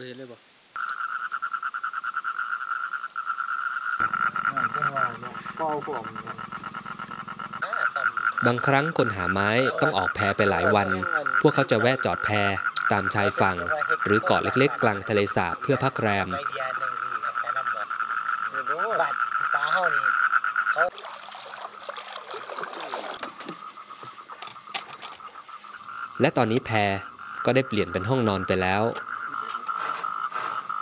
เห็นเลยบ่บางครั้งคนหาไม้ต้องออกแพไปหลายวันพวกเขาจะแวะจอดแพตามชายฝั่งหรือเกาะเล็กๆกลางทะเลสาบเพื่อพักแรมและตอนนี้แพก็ได้เปลี่ยนเป็นห้องนอนไปแล้ว